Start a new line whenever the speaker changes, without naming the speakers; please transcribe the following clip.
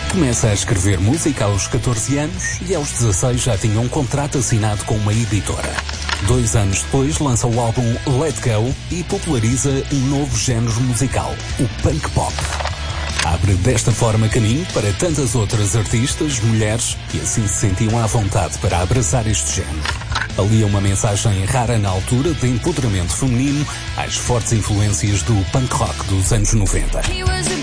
Começa a escrever música aos 14 anos e aos 16 já tinha um contrato assinado com uma editora. 2 anos depois lança o álbum Let Go e populariza um novo género musical, o punk pop. Abre desta forma caminho para tantas outras artistas, mulheres, que assim se sentiam à vontade para abraçar este género. Alia uma mensagem rara na altura de empoderamento feminino às fortes influências do punk rock dos anos 90.